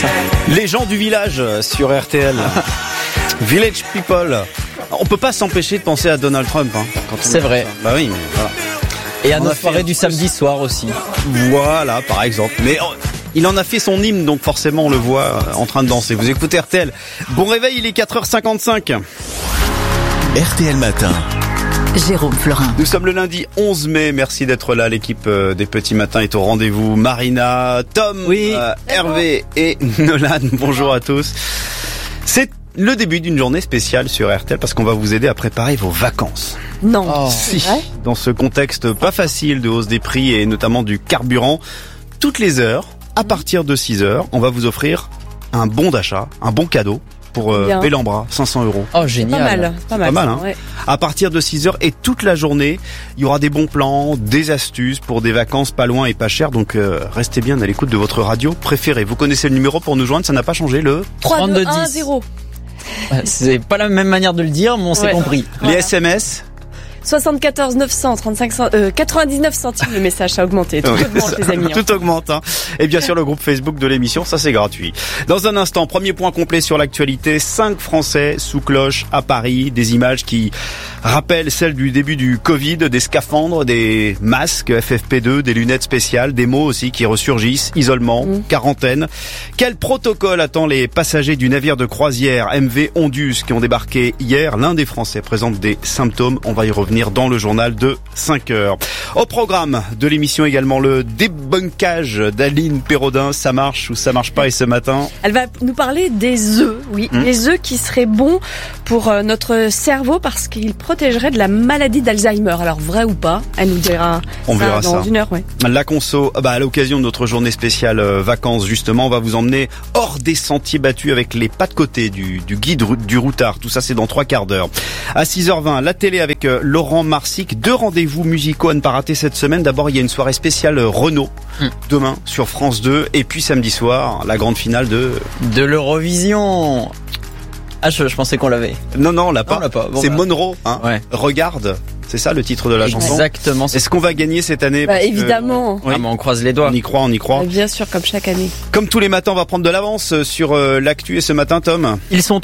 ça. Les gens du village sur RTL. Village People. On peut pas s'empêcher de penser à Donald Trump. Quand c'est vrai. Bah oui, mais voilà. Et à notre soirée du samedi soir aussi. Voilà, par exemple. Mais il en a fait son hymne, donc forcément on le voit en train de danser. Vous écoutez RTL. Bon réveil, il est 4h55. RTL Matin. Jérôme Florin. Nous sommes le lundi 11 mai. Merci d'être là. L'équipe des Petits Matins est au rendez-vous. Marina, Tom, Hervé et Nolan. Bonjour à tous. C'est le début d'une journée spéciale sur RTL parce qu'on va vous aider à préparer vos vacances. Non. Si, dans ce contexte pas facile de hausse des prix et notamment du carburant, toutes les heures, à partir de 6h, on va vous offrir un bon d'achat, un bon cadeau pour Bellambra, 500 €. Oh, génial. Pas mal, hein. Ouais. À partir de 6h et toute la journée, il y aura des bons plans, des astuces pour des vacances pas loin et pas chères. Donc restez bien à l'écoute de votre radio préférée. Vous connaissez le numéro pour nous joindre, ça n'a pas changé, le 3210. C'est pas la même manière de le dire, mais on s'est compris. Les SMS 74 900 99 centimes le message, ça a augmenté. Tout augmente, les amis. Tout augmente, hein. Et bien sûr, le groupe Facebook de l'émission, ça c'est gratuit. Dans un instant, premier point complet sur l'actualité. 5 Français sous cloche à Paris. Des images qui rappellent celles du début du Covid, des scaphandres, des masques FFP2, des lunettes spéciales, des mots aussi qui ressurgissent. Isolement, quarantaine. Quel protocole attend les passagers du navire de croisière MV Ondus qui ont débarqué hier? L'un des Français présente des symptômes. On va y revenir dans le journal de 5h. Au programme de l'émission également le débunkage d'Aline Pérodin. Ça marche ou ça marche pas? Et ce matin, elle va nous parler des œufs. Oui, les œufs qui seraient bons pour notre cerveau parce qu'ils protégeraient de la maladie d'Alzheimer. Alors vrai ou pas? Elle nous dira. On verra dans ça. Une heure, ouais. La conso, à l'occasion de notre journée spéciale vacances justement, on va vous emmener hors des sentiers battus avec les pas de côté du guide du routard. Tout ça c'est dans 3 quarts d'heure. À 6h20, la télé avec Laurent Marsic. 2 rendez-vous musicaux à ne pas rater cette semaine. D'abord, il y a une soirée spéciale Renault demain sur France 2. Et puis samedi soir, la grande finale de l'Eurovision. Ah, je pensais qu'on l'avait. Non, on l'a pas. Bon, c'est Monroe, hein. Ouais. Regarde. C'est ça le titre de la chanson. Exactement. Est-ce qu'on va gagner cette année? Évidemment. Oui. Ah, mais on croise les doigts. On y croit. Bien sûr, comme chaque année. Comme tous les matins, on va prendre de l'avance sur l'actu. Et ce matin, Tom? Ils sont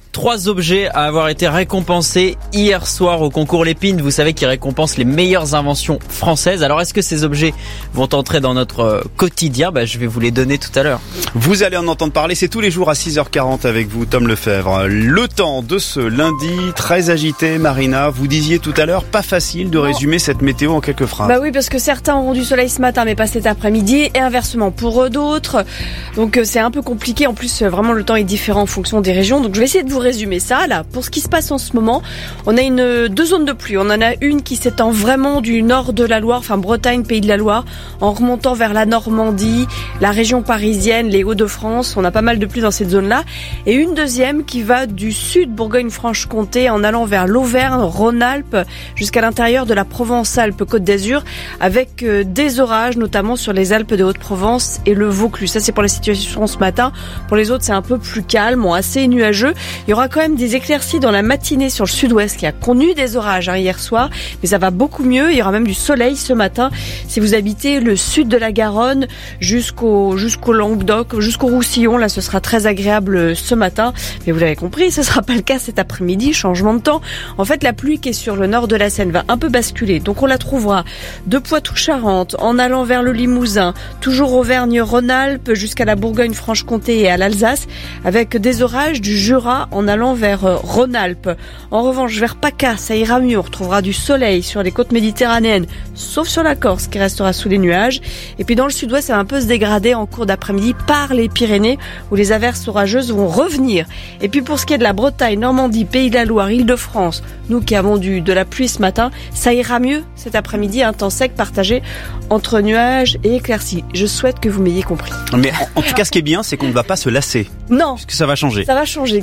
3 objets à avoir été récompensés hier soir au concours Lépine, vous savez, qui récompense les meilleures inventions françaises. Alors est-ce que ces objets vont entrer dans notre quotidien? Je vais vous les donner tout à l'heure. Vous allez en entendre parler, c'est tous les jours à 6h40 avec vous, Tom Lefebvre. Le temps de ce lundi, très agité, Marina. Vous disiez tout à l'heure, pas facile de résumer cette météo en quelques phrases. Oui, parce que certains auront du soleil ce matin, mais pas cet après-midi, et inversement pour d'autres. Donc c'est un peu compliqué. En plus, vraiment, le temps est différent en fonction des régions. Donc je vais essayer de vous résumer ça. Là, pour ce qui se passe en ce moment, on a 2 zones de pluie. On en a une qui s'étend vraiment du nord de la Loire, enfin Bretagne, Pays de la Loire, en remontant vers la Normandie, la région parisienne, les Hauts-de-France. On a pas mal de pluie dans cette zone-là. Et une deuxième qui va du sud Bourgogne-Franche-Comté en allant vers l'Auvergne, Rhône-Alpes, jusqu'à l'intérieur de la Provence-Alpes-Côte d'Azur, avec des orages, notamment sur les Alpes de Haute-Provence et le Vaucluse. Ça, c'est pour la situation ce matin. Pour les autres, c'est un peu plus calme, assez nuageux. Il y aura quand même des éclaircies dans la matinée sur le sud-ouest qui a connu des orages hier soir, mais ça va beaucoup mieux. Il y aura même du soleil ce matin si vous habitez le sud de la Garonne jusqu'au Languedoc, jusqu'au Roussillon. Là, ce sera très agréable ce matin. Mais vous l'avez compris, ce sera pas le cas cet après-midi. Changement de temps. En fait, la pluie qui est sur le nord de la Seine va un peu basculer. Donc, on la trouvera de Poitou-Charentes en allant vers le Limousin, toujours Auvergne-Rhône-Alpes jusqu'à la Bourgogne-Franche-Comté et à l'Alsace, avec des orages du Jura en allant vers Rhône-Alpes. En revanche, vers PACA, ça ira mieux. On retrouvera du soleil sur les côtes méditerranéennes, sauf sur la Corse qui restera sous les nuages. Et puis dans le sud-ouest, ça va un peu se dégrader en cours d'après-midi par les Pyrénées où les averses orageuses vont revenir. Et puis pour ce qui est de la Bretagne, Normandie, Pays de la Loire, Île-de-France, nous qui avons de la pluie ce matin, ça ira mieux cet après-midi, un temps sec partagé entre nuages et éclaircies. Je souhaite que vous m'ayez compris. Mais en tout cas, ce qui est bien, c'est qu'on ne va pas se lasser. Non. Parce que ça va changer. Ça va changer, exactement. Et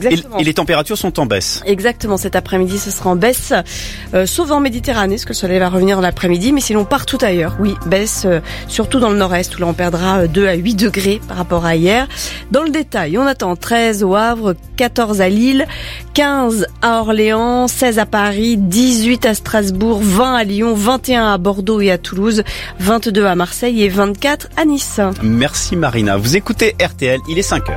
les températures sont en baisse. Exactement, cet après-midi ce sera en baisse, sauf en Méditerranée, parce que le soleil va revenir dans l'après-midi, mais sinon partout ailleurs, oui, baisse, surtout dans le nord-est, où là on perdra 2 à 8 degrés par rapport à hier. Dans le détail, on attend 13 au Havre, 14 à Lille, 15 à Orléans, 16 à Paris, 18 à Strasbourg, 20 à Lyon, 21 à Bordeaux et à Toulouse, 22 à Marseille et 24 à Nice. Merci Marina. Vous écoutez RTL, il est 5h.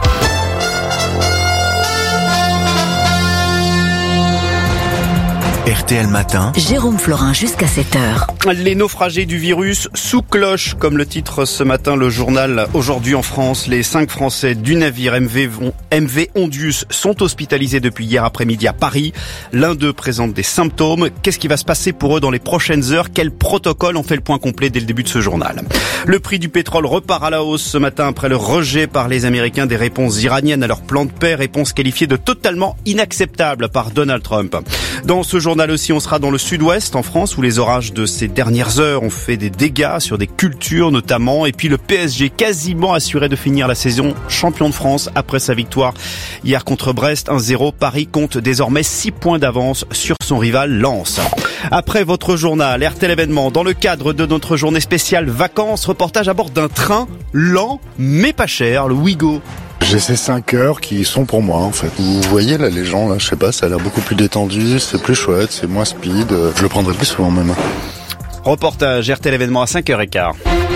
RTL Matin. Jérôme Florin jusqu'à 7h. Les naufragés du virus sous cloche, comme le titre ce matin le journal Aujourd'hui en France. Les 5 Français du navire MV Ondius sont hospitalisés depuis hier après-midi à Paris. L'un d'eux présente des symptômes. Qu'est-ce qui va se passer pour eux dans les prochaines heures? Quel protocole? On fait le point complet dès le début de ce journal. Le prix du pétrole repart à la hausse ce matin après le rejet par les Américains des réponses iraniennes à leur plan de paix, réponse qualifiée de totalement inacceptable par Donald Trump. Dans ce journal aussi, on sera dans le sud-ouest en France où les orages de ces dernières heures ont fait des dégâts sur des cultures notamment. Et puis le PSG quasiment assuré de finir la saison champion de France après sa victoire hier contre Brest 1-0. Paris compte désormais 6 points d'avance sur son rival Lens. Après votre journal, RTL événement, dans le cadre de notre journée spéciale vacances, reportage à bord d'un train lent mais pas cher, le Ouigo. J'ai ces 5 heures qui sont pour moi en fait. Vous voyez là les gens là, je sais pas, ça a l'air beaucoup plus détendu, c'est plus chouette, c'est moins speed, je le prendrai plus souvent même. Reportage RTL événement à 5h15.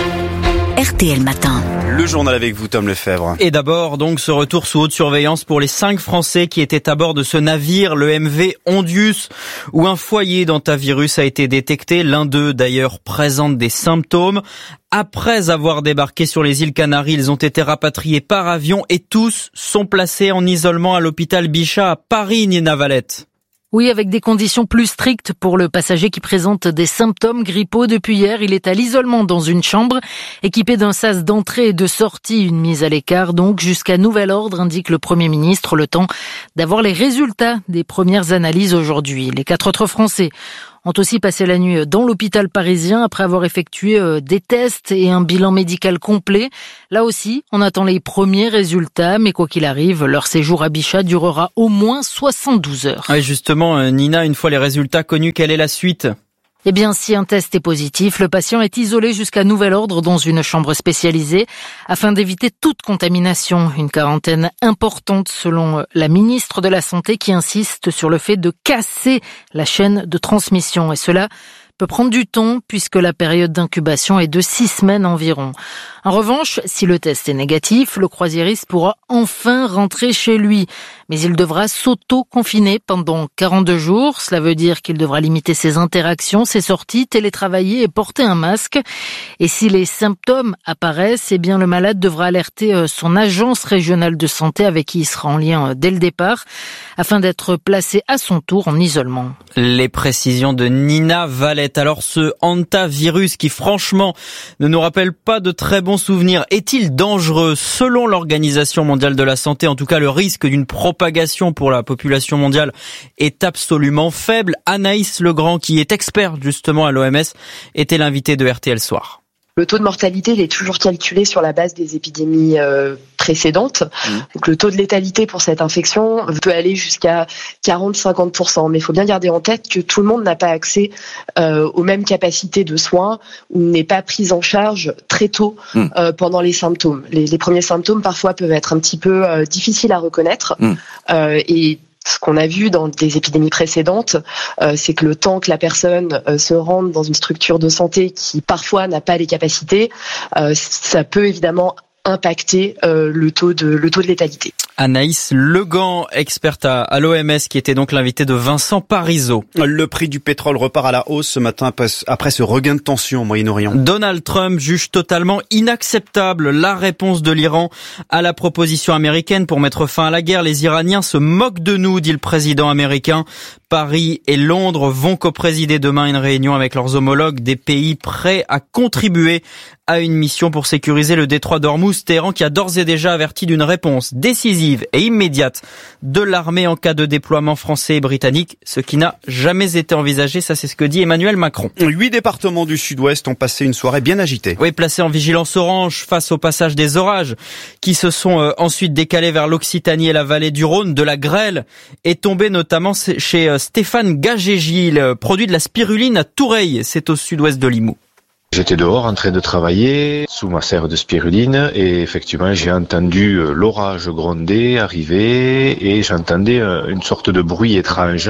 RTL Matin. Le journal avec vous, Tom Lefebvre. Et d'abord, donc, ce retour sous haute surveillance pour les 5 Français qui étaient à bord de ce navire, le MV Ondius, où un foyer d'hantavirus a été détecté. L'un d'eux, d'ailleurs, présente des symptômes. Après avoir débarqué sur les îles Canaries, ils ont été rapatriés par avion et tous sont placés en isolement à l'hôpital Bichat à Paris, Nina Valette. Oui, avec des conditions plus strictes pour le passager qui présente des symptômes grippaux. Depuis hier, il est à l'isolement dans une chambre, équipé d'un sas d'entrée et de sortie, une mise à l'écart donc jusqu'à nouvel ordre, indique le Premier ministre, le temps d'avoir les résultats des premières analyses aujourd'hui. Les 4 autres Français ont aussi passé la nuit dans l'hôpital parisien après avoir effectué des tests et un bilan médical complet. Là aussi, on attend les premiers résultats, mais quoi qu'il arrive, leur séjour à Bichat durera au moins 72 heures. Oui, justement, Nina, une fois les résultats connus, quelle est la suite ? Eh bien, si un test est positif, le patient est isolé jusqu'à nouvel ordre dans une chambre spécialisée afin d'éviter toute contamination. Une quarantaine importante selon la ministre de la Santé qui insiste sur le fait de casser la chaîne de transmission. Et cela peut prendre du temps puisque la période d'incubation est de 6 semaines environ. En revanche, si le test est négatif, le croisiériste pourra enfin rentrer chez lui. Mais il devra s'auto-confiner pendant 42 jours. Cela veut dire qu'il devra limiter ses interactions, ses sorties, télétravailler et porter un masque. Et si les symptômes apparaissent, eh bien le malade devra alerter son agence régionale de santé avec qui il sera en lien dès le départ afin d'être placé à son tour en isolement. Les précisions de Nina Valette. Alors ce hantavirus qui franchement ne nous rappelle pas de très bons souvenirs, est-il dangereux? Selon l'Organisation mondiale de la santé, en tout cas le risque d'une propagation pour la population mondiale est absolument faible. Anaïs Legrand, qui est experte justement à l'OMS, était l'invitée de RTL Soir. Le taux de mortalité, il est toujours calculé sur la base des épidémies précédentes. Donc le taux de létalité pour cette infection peut aller jusqu'à 40-50%. Mais il faut bien garder en tête que tout le monde n'a pas accès aux mêmes capacités de soins ou n'est pas pris en charge très tôt pendant les symptômes. Les premiers symptômes parfois peuvent être un petit peu difficiles à reconnaître et ce qu'on a vu dans des épidémies précédentes, c'est que le temps que la personne se rende dans une structure de santé qui parfois n'a pas les capacités, ça peut évidemment impacter le taux de létalité. Anaïs Legrand, experte à l'OMS, qui était donc l'invitée de Vincent Parisot. Le prix du pétrole repart à la hausse ce matin après ce regain de tension au Moyen-Orient. Donald Trump juge totalement inacceptable la réponse de l'Iran à la proposition américaine pour mettre fin à la guerre. Les Iraniens se moquent de nous, dit le président américain. Paris et Londres vont coprésider demain une réunion avec leurs homologues des pays prêts à contribuer à une mission pour sécuriser le détroit d'Ormuz. Téhéran qui a d'ores et déjà averti d'une réponse décisive et immédiate de l'armée en cas de déploiement français et britannique, ce qui n'a jamais été envisagé. Ça, c'est ce que dit Emmanuel Macron. 8 départements du sud-ouest ont passé une soirée bien agitée. Oui, placés en vigilance orange face au passage des orages qui se sont ensuite décalés vers l'Occitanie et la vallée du Rhône. De la grêle est tombée notamment chez Stéphane Gagégi, le produit de la spiruline à Toureil. C'est au sud-ouest de Limoux. J'étais dehors en train de travailler sous ma serre de spiruline et effectivement j'ai entendu l'orage gronder arriver et j'entendais une sorte de bruit étrange,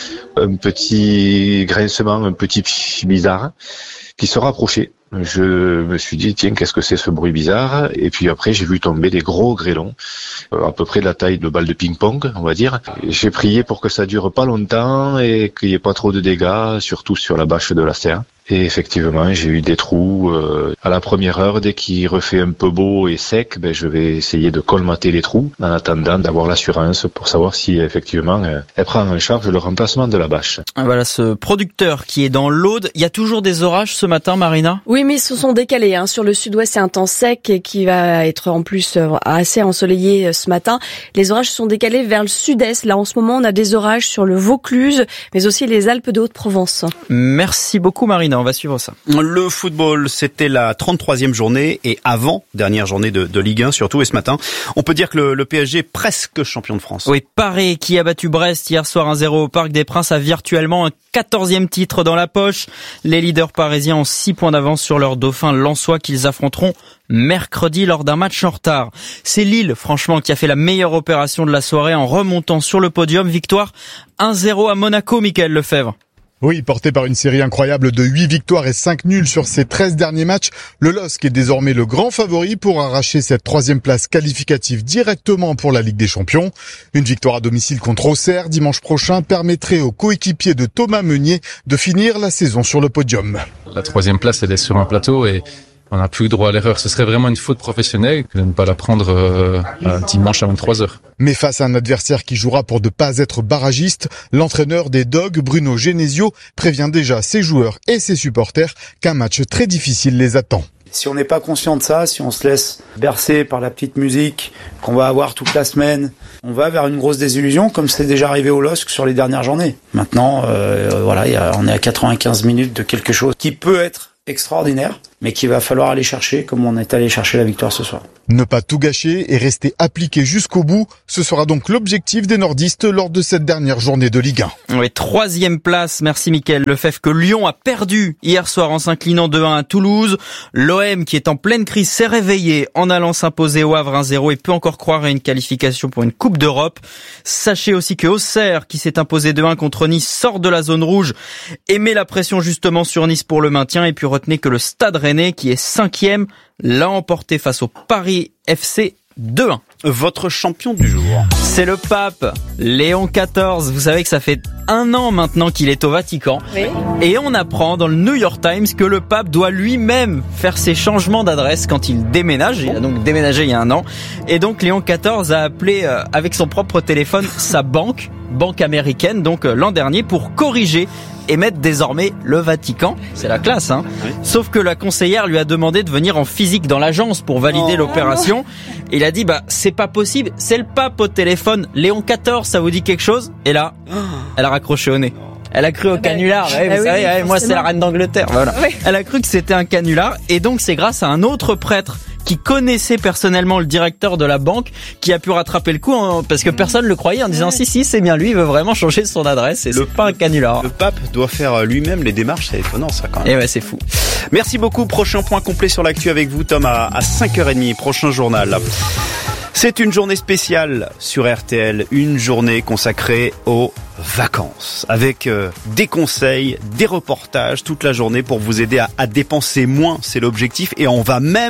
un petit grincement, un petit bizarre qui se rapprochait. Je me suis dit, tiens, qu'est-ce que c'est ce bruit bizarre? Et puis après, j'ai vu tomber des gros grêlons, à peu près de la taille de balles de ping-pong, on va dire. J'ai prié pour que ça dure pas longtemps et qu'il n'y ait pas trop de dégâts, surtout sur la bâche de la serre. Et effectivement, j'ai eu des trous à la première heure. Dès qu'il refait un peu beau et sec, je vais essayer de colmater les trous en attendant d'avoir l'assurance pour savoir si effectivement elle prend en charge le remplacement de la bâche. Voilà ce producteur qui est dans l'Aude. Il y a toujours des orages ce matin, Marina? Oui, mais ils se sont décalés. Sur le sud-ouest, c'est un temps sec et qui va être en plus assez ensoleillé ce matin. Les orages se sont décalés vers le sud-est. Là, en ce moment, on a des orages sur le Vaucluse, mais aussi les Alpes de Haute-Provence. Merci beaucoup, Marina. On va suivre ça. Le football, c'était la 33e journée et dernière journée de Ligue 1 surtout. Et ce matin, on peut dire que le PSG est presque champion de France. Oui, Paris qui a battu Brest hier soir 1-0 au Parc des Princes a virtuellement un 14e titre dans la poche. Les leaders parisiens ont 6 points d'avance sur leur dauphin lensois qu'ils affronteront mercredi lors d'un match en retard. C'est Lille, franchement, qui a fait la meilleure opération de la soirée en remontant sur le podium. Victoire 1-0 à Monaco, Mickaël Lefebvre. Oui, porté par une série incroyable de 8 victoires et 5 nuls sur ses 13 derniers matchs, le LOSC est désormais le grand favori pour arracher cette 3e place qualificative directement pour la Ligue des Champions. Une victoire à domicile contre Auxerre dimanche prochain permettrait aux coéquipiers de Thomas Meunier de finir la saison sur le podium. La 3e place, elle est sur un plateau et on n'a plus droit à l'erreur. Ce serait vraiment une faute professionnelle que de ne pas la prendre dimanche à 23h. Mais face à un adversaire qui jouera pour ne pas être barragiste, l'entraîneur des Dogs, Bruno Genesio, prévient déjà ses joueurs et ses supporters qu'un match très difficile les attend. Si on n'est pas conscient de ça, si on se laisse bercer par la petite musique qu'on va avoir toute la semaine, on va vers une grosse désillusion, comme c'est déjà arrivé au LOSC sur les dernières journées. Maintenant, on est à 95 minutes de quelque chose qui peut être extraordinaire, mais qu'il va falloir aller chercher comme on est allé chercher la victoire ce soir. Ne pas tout gâcher et rester appliqué jusqu'au bout, ce sera donc l'objectif des nordistes lors de cette dernière journée de Ligue 1. Oui, 3e place, merci Mickaël Lefebvre, que Lyon a perdu hier soir en s'inclinant 2-1 à Toulouse. L'OM, qui est en pleine crise, s'est réveillé en allant s'imposer au Havre 1-0 et peut encore croire à une qualification pour une Coupe d'Europe. Sachez aussi que Auxerre, qui s'est imposé 2-1 contre Nice, sort de la zone rouge et met la pression justement sur Nice pour le maintien. Et puis retenez que le Stade Rennais, qui est 5e, l'a emporté face au Paris FC 2-1. Votre champion du jour, c'est le pape Léon XIV. Vous savez que ça fait 1 an maintenant qu'il est au Vatican. Oui. Et on apprend dans le New York Times que le pape doit lui-même faire ses changements d'adresse quand il déménage. Il a donc déménagé il y a 1 an. Et donc Léon XIV a appelé avec son propre téléphone sa banque américaine, donc l'an dernier, pour corriger et mettre désormais le Vatican. C'est la classe, hein. Oui. Sauf que la conseillère lui a demandé de venir en physique dans l'agence pour valider l'opération. Et il a dit, c'est pas possible, c'est le pape au téléphone. Léon XIV, ça vous dit quelque chose? Et là, elle a raccroché au nez. Elle a cru au canular. Vous savez, moi c'est la reine d'Angleterre. Voilà. Oui. Elle a cru que c'était un canular. Et donc c'est grâce à un autre prêtre qui connaissait personnellement le directeur de la banque qui a pu rattraper le coup parce que personne le croyait en disant si c'est bien lui, il veut vraiment changer son adresse et c'est pas un canular. Le pape doit faire lui-même les démarches, c'est étonnant ça quand même. Et ouais, c'est fou. Merci beaucoup. Prochain point complet sur l'actu avec vous, Tom, à 5h30, prochain journal. C'est une journée spéciale sur RTL, une journée consacrée aux vacances, avec des conseils, des reportages toute la journée pour vous aider à dépenser moins, c'est l'objectif, et on va même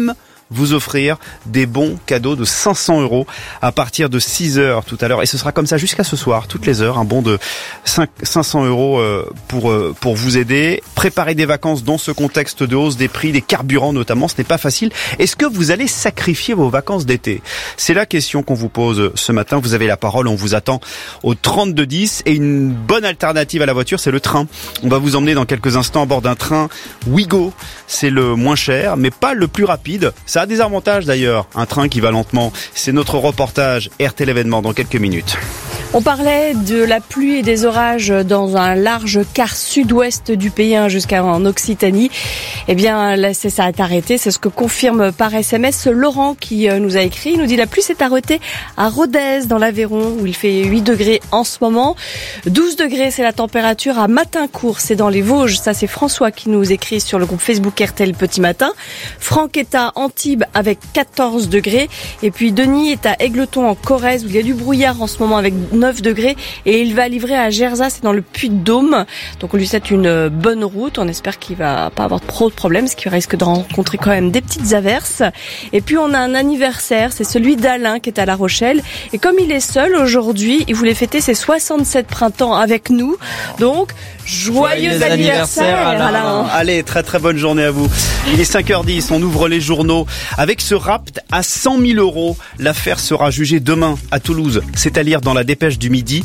vous offrir des bons cadeaux de 500 € à partir de 6h tout à l'heure. Et ce sera comme ça jusqu'à ce soir, toutes les heures, un bon de 500 € pour vous aider. Préparer des vacances dans ce contexte de hausse des prix, des carburants notamment, ce n'est pas facile. Est-ce que vous allez sacrifier vos vacances d'été? C'est la question qu'on vous pose ce matin. Vous avez la parole, on vous attend au 3210. Et une bonne alternative à la voiture, c'est le train. On va vous emmener dans quelques instants à bord d'un train Ouigo. C'est le moins cher, mais pas le plus rapide. Ça a des avantages d'ailleurs, un train qui va lentement. C'est notre reportage RTL événement dans quelques minutes. On parlait de la pluie et des orages dans un large quart sud-ouest du pays jusqu'en Occitanie. Eh bien, là, ça s'est arrêté. C'est ce que confirme par SMS Laurent qui nous a écrit. Il nous dit la pluie s'est arrêtée à Rodez dans l'Aveyron où il fait 8 degrés en ce moment. 12 degrés, c'est la température à Matincourt. C'est dans les Vosges. Ça, c'est François qui nous écrit sur le groupe Facebook RTL Petit Matin. Franck est à Antibes avec 14 degrés. Et puis Denis est à Égletons en Corrèze où il y a du brouillard en ce moment avec 9 degrés et il va livrer à Gersat, c'est dans le Puy-de-Dôme. Donc on lui souhaite une bonne route. On espère qu'il va pas avoir trop de problèmes, parce qu'il risque de rencontrer quand même des petites averses. Et puis on a un anniversaire, c'est celui d'Alain qui est à La Rochelle. Et comme il est seul aujourd'hui, il voulait fêter ses 67 printemps avec nous. Donc joyeux anniversaire Alain. Allez, très très bonne journée à vous. Il est 5h10, on ouvre les journaux avec ce rapt à 100 000 €. L'affaire sera jugée demain à Toulouse. C'est à lire dans la Dépêche du Midi.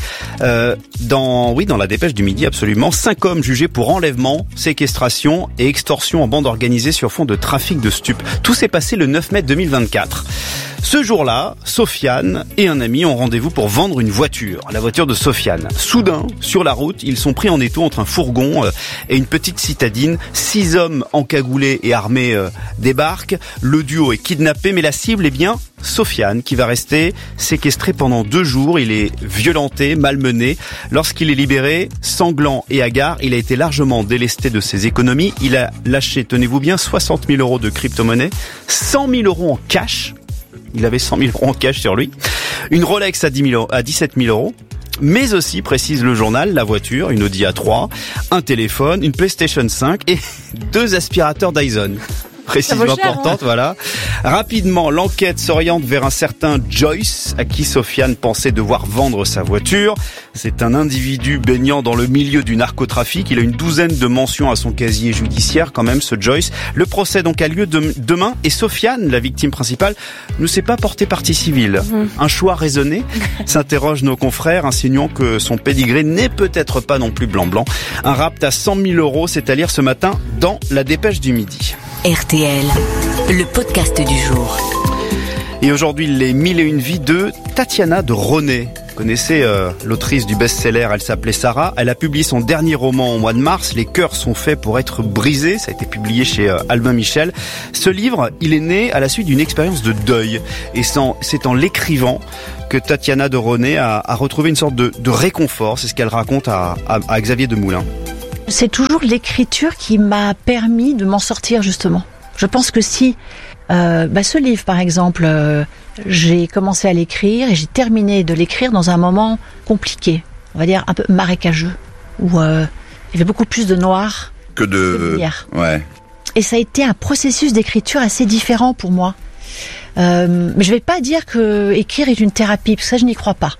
Dans la Dépêche du Midi, absolument. 5 hommes jugés pour enlèvement, séquestration et extorsion en bande organisée sur fond de trafic de stupes. Tout s'est passé le 9 mai 2024. Ce jour-là, Sofiane et un ami ont rendez-vous pour vendre une voiture, la voiture de Sofiane. Soudain, sur la route, ils sont pris en étau entre un fourgon et une petite citadine. 6 hommes encagoulés et armés débarquent. Le duo est kidnappé, mais la cible est bien Sofiane, qui va rester séquestré pendant 2 jours. Il est violenté, malmené. Lorsqu'il est libéré, sanglant et hagard, il a été largement délesté de ses économies. Il a lâché, tenez-vous bien, 60 000 € de crypto-monnaie, 100 000 € en cash. Il avait 100 000 € en cash sur lui. Une Rolex à 17 000 €. Mais aussi, précise le journal, la voiture, une Audi A3, un téléphone, une PlayStation 5 et 2 aspirateurs Dyson. Précision importante, voilà. Rapidement, l'enquête s'oriente vers un certain Joyce, à qui Sofiane pensait devoir vendre sa voiture. C'est un individu baignant dans le milieu du narcotrafic. Il a une douzaine de mentions à son casier judiciaire, quand même, ce Joyce. Le procès donc a lieu demain, et Sofiane, la victime principale, ne s'est pas porté partie civile. Un choix raisonné, s'interrogent nos confrères, insinuant que son pédigré n'est peut-être pas non plus blanc-blanc. Un rapt à 100 000 €, c'est à lire ce matin dans la Dépêche du Midi. RTL, le podcast du jour. Et aujourd'hui, les 1001 vies de Tatiana de Ronet. Vous connaissez l'autrice du best-seller, elle s'appelait Sarah. Elle a publié son dernier roman au mois de mars, Les cœurs sont faits pour être brisés. Ça a été publié chez Albin Michel. Ce livre, il est né à la suite d'une expérience de deuil. Et c'est en l'écrivant que Tatiana de Ronet a retrouvé une sorte de réconfort. C'est ce qu'elle raconte à Xavier Demoulin. C'est toujours l'écriture qui m'a permis de m'en sortir, justement. Je pense que si ce livre, par exemple, j'ai commencé à l'écrire et j'ai terminé de l'écrire dans un moment compliqué, on va dire un peu marécageux, où il y avait beaucoup plus de noir que de lumière. Ouais. Et ça a été un processus d'écriture assez différent pour moi. Mais je vais pas dire que écrire est une thérapie, parce que ça, je n'y crois pas.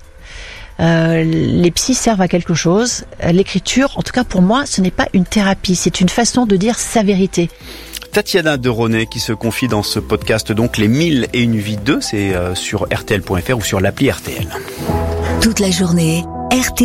Les psys servent à quelque chose. L'écriture, en tout cas pour moi, ce n'est pas une thérapie, c'est une façon de dire sa vérité. Tatiana de Ronet qui se confie dans ce podcast, donc les 1001 vies 2, c'est sur rtl.fr ou sur l'appli RTL. Toute la journée, RTL.